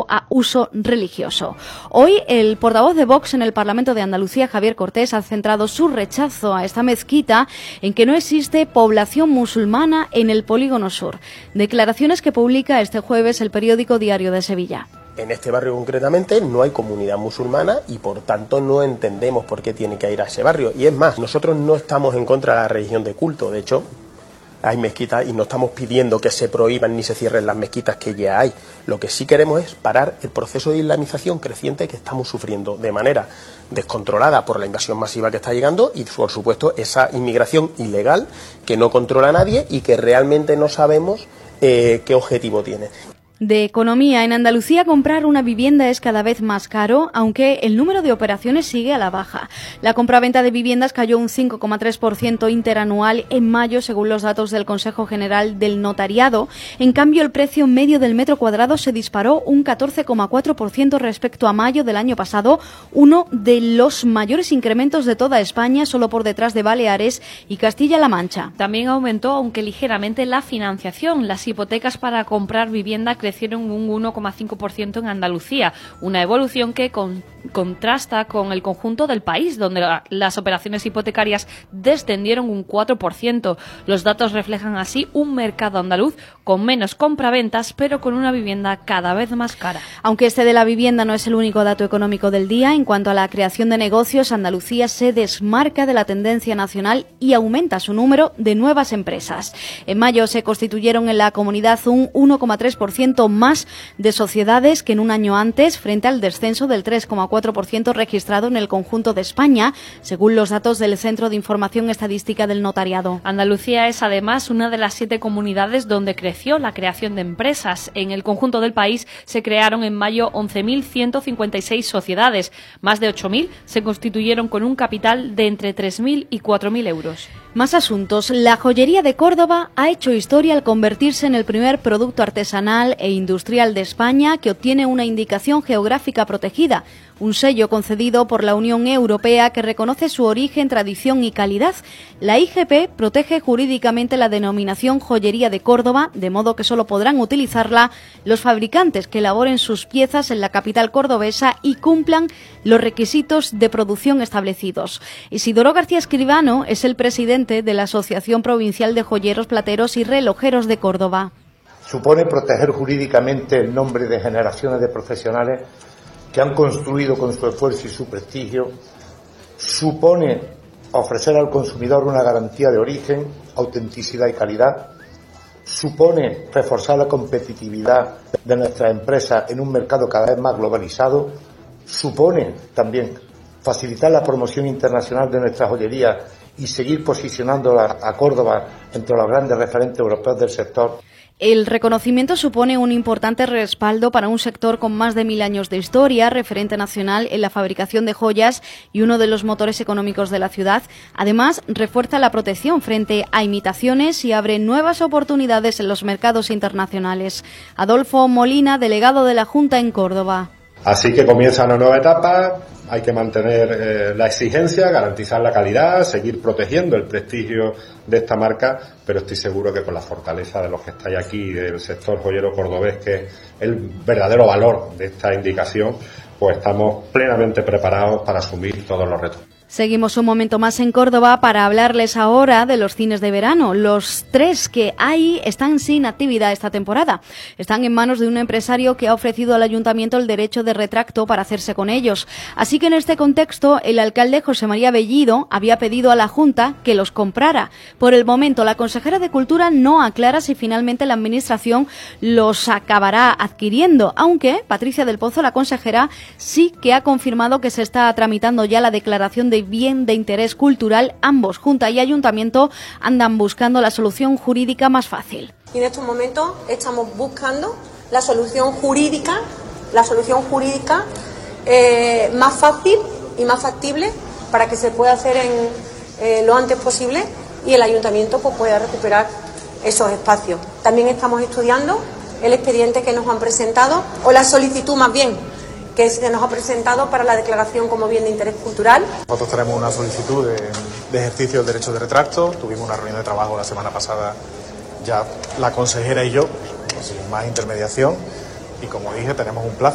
solo a uso religioso. Hoy el portavoz de Vox en el Parlamento de Andalucía, Javier Cortés, ha centrado su rechazo a esta mezquita en que no existe población musulmana en el Polígono Sur. Declaraciones que publica este jueves el periódico Diario de Sevilla. En este barrio concretamente no hay comunidad musulmana y por tanto no entendemos por qué tiene que ir a ese barrio. Y es más, nosotros no estamos en contra de la religión de culto, de hecho hay mezquitas y no estamos pidiendo que se prohíban ni se cierren las mezquitas que ya hay. Lo que sí queremos es parar el proceso de islamización creciente que estamos sufriendo de manera descontrolada por la invasión masiva que está llegando y por supuesto esa inmigración ilegal que no controla nadie y que realmente no sabemos qué objetivo tiene. De economía, en Andalucía comprar una vivienda es cada vez más caro, aunque el número de operaciones sigue a la baja. La compraventa de viviendas cayó un 5,3% interanual en mayo, según los datos del Consejo General del Notariado. En cambio, el precio medio del metro cuadrado se disparó un 14,4% respecto a mayo del año pasado, uno de los mayores incrementos de toda España, solo por detrás de Baleares y Castilla-La Mancha. También aumentó, aunque ligeramente, la financiación. Las hipotecas para comprar vivienda crecieron un 1,5% en Andalucía, una evolución que contrasta con el conjunto del país, donde las operaciones hipotecarias descendieron un 4%. Los datos reflejan así un mercado andaluz con menos compraventas, pero con una vivienda cada vez más cara. Aunque este de la vivienda no es el único dato económico del día, en cuanto a la creación de negocios, Andalucía se desmarca de la tendencia nacional y aumenta su número de nuevas empresas. En mayo se constituyeron en la comunidad un 1,3% más de sociedades que en un año antes, frente al descenso del 3,4% registrado en el conjunto de España, según los datos del Centro de Información Estadística del Notariado. Andalucía es además una de las 7 comunidades donde creció la creación de empresas. En el conjunto del país se crearon en mayo 11.156 sociedades. Más de 8.000 se constituyeron con un capital de entre 3.000 y 4.000 euros. Más asuntos. La joyería de Córdoba ha hecho historia al convertirse en el primer producto artesanal e industrial de España que obtiene una indicación geográfica protegida, un sello concedido por la Unión Europea que reconoce su origen, tradición y calidad. La IGP protege jurídicamente la denominación joyería de Córdoba, de modo que solo podrán utilizarla los fabricantes que elaboren sus piezas en la capital cordobesa y cumplan los requisitos de producción establecidos. Isidoro García Escribano es el presidente de la Asociación Provincial de Joyeros, Plateros y Relojeros de Córdoba. Supone proteger jurídicamente el nombre de generaciones de profesionales que han construido con su esfuerzo y su prestigio. Supone ofrecer al consumidor una garantía de origen, autenticidad y calidad. Supone reforzar la competitividad de nuestras empresas en un mercado cada vez más globalizado. Supone también facilitar la promoción internacional de nuestra joyería y seguir posicionándola a Córdoba entre los grandes referentes europeos del sector. El reconocimiento supone un importante respaldo para un sector con más de 1000 años de historia, referente nacional en la fabricación de joyas y uno de los motores económicos de la ciudad. Además, refuerza la protección frente a imitaciones y abre nuevas oportunidades en los mercados internacionales. Adolfo Molina, delegado de la Junta en Córdoba. Así que comienza una nueva etapa, hay que mantener la exigencia, garantizar la calidad, seguir protegiendo el prestigio de esta marca, pero estoy seguro que con la fortaleza de los que estáis aquí, del sector joyero cordobés, que es el verdadero valor de esta indicación, pues estamos plenamente preparados para asumir todos los retos. Seguimos un momento más en Córdoba para hablarles ahora de los cines de verano. Los 3 que hay están sin actividad esta temporada. Están en manos de un empresario que ha ofrecido al ayuntamiento el derecho de retracto para hacerse con ellos. Así que en este contexto, el alcalde José María Bellido había pedido a la Junta que los comprara. Por el momento, la consejera de Cultura no aclara si finalmente la Administración los acabará adquiriendo, aunque Patricia del Pozo, la consejera, sí que ha confirmado que se está tramitando ya la declaración de bien de interés cultural. Ambos, Junta y Ayuntamiento, andan buscando la solución jurídica más fácil. Y en estos momentos estamos buscando la solución jurídica más fácil y más factible para que se pueda hacer en lo antes posible y el Ayuntamiento pues pueda recuperar esos espacios. También estamos estudiando el expediente que nos han presentado, o la solicitud más bien, que se nos ha presentado para la declaración como bien de interés cultural. Nosotros tenemos una solicitud de ejercicio del derecho de retracto. Tuvimos una reunión de trabajo la semana pasada, ya la consejera y yo, sin más intermediación, y como dije, tenemos un plazo.